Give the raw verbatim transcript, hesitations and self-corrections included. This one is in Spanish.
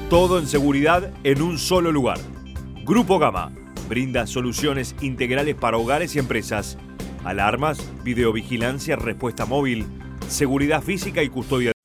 Todo en seguridad en un solo lugar. Grupo Gama brinda soluciones integrales para hogares y empresas. Alarmas, videovigilancia, respuesta móvil, seguridad física y custodia